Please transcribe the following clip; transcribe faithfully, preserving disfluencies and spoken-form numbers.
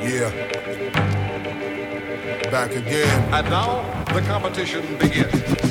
Yeah. Back again. And now the competition begins.